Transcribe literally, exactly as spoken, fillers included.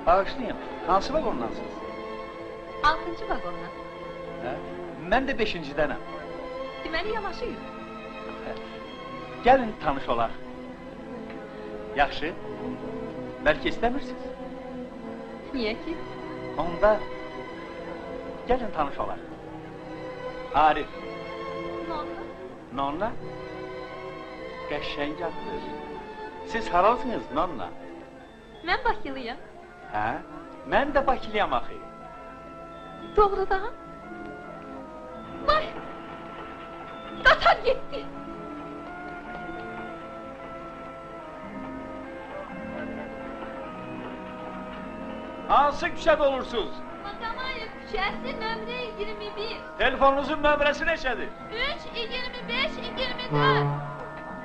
Bağışlayın, hansı vagondansınız? Altıncı vagondan. Hə? Mən də beşincidenəm. Deməli yanaşıyıq. Gəlin tanış olaq. Yaxşı, bəlkə istəmirsiniz? Niyə ki? Onda gəlin tanış olaq. Arif. Nonla? Nonla? Qəşəng addır. Siz haralısınız Nonla? Mən Bakılıyam. Hə? Mən də Bakılıyam axı. Doğrudan? Vay! Qatar getdi! Hansı küçədə olursunuz? Matamayev küçəsi nömrə iyirmi bir. Telefonunuzun nömrəsi neçədir? üç, iyirmi beş, iyirmi dörd.